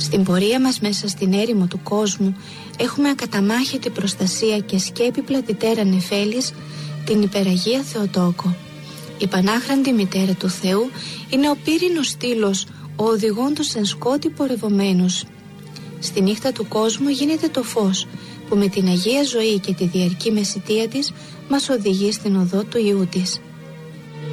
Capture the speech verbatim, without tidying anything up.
Στην πορεία μας μέσα στην έρημο του κόσμου έχουμε ακαταμάχητη προστασία και σκέπη πλατητέρα νεφέλης, την υπεραγία Θεοτόκο. Η Πανάχραντη Μητέρα του Θεού είναι ο πύρινος στήλος, ο οδηγών τους εν σκότη πορευομένους. Στη νύχτα του κόσμου γίνεται το φως που με την Αγία Ζωή και τη διαρκή μεσιτεία της μας οδηγεί στην οδό του Υιού της.